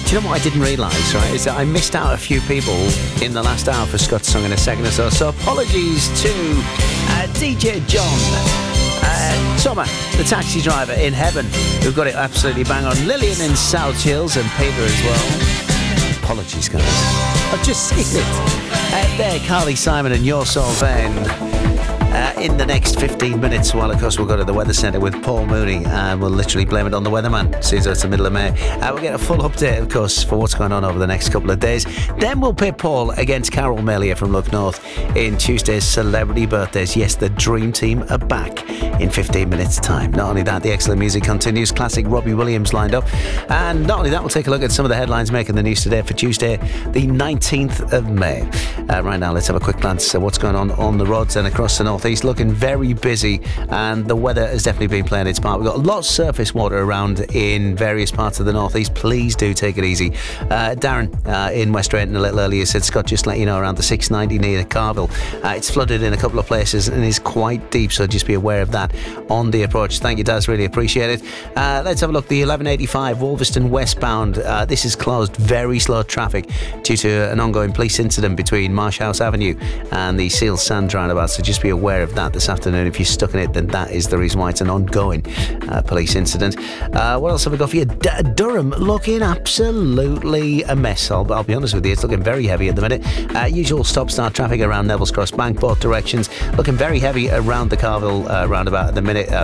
Do you know what I didn't realise, right, is that I missed out a few people in the last hour for Scott's song in a second or so. So apologies to DJ John, Summer, the taxi driver in heaven, who got it absolutely bang on, Lillian in South Shields, and Peter as well. Apologies, guys. I've just seen it. There, Carly Simon and Your Soul Vain. In the next 15 minutes, well, of course, we'll go to the Weather Centre with Paul Mooney, and we'll literally blame it on the weatherman, since it's the middle of May. We'll get a full update, of course, for what's going on over the next couple of days. Then we'll pit Paul against Carol Melia from Look North in Tuesday's Celebrity Birthdays. Yes, the Dream Team are back in 15 minutes' time. Not only that, the excellent music continues. Classic Robbie Williams lined up. And not only that, we'll take a look at some of the headlines making the news today for Tuesday, the 19th of May. Right now, let's have a quick glance at what's going on the roads and across the northeast. Looking very busy, and the weather has definitely been playing its part. We've got lots of surface water around in various parts of the northeast. Please do take it easy. Darren in West Drayton a little earlier said, Scott, just let you know, around the 690 near Carville, it's flooded in a couple of places and is quite deep, so just be aware of that on the approach. Thank you, Daz, really appreciate it. Let's have a look. The 1185 Wolverston westbound, this is closed, very slow traffic due to an ongoing police incident between Marsh House Avenue and the Seal Sand roundabout, so just be aware of that this afternoon. If you're stuck in it, then that is the reason why it's an ongoing police incident. What else have we got for you? Durham looking absolutely a mess. I'll be honest with you, it's looking very heavy at the minute. Usual stop-start traffic around Neville's Cross Bank, both directions. Looking very heavy around the Carville roundabout at the minute.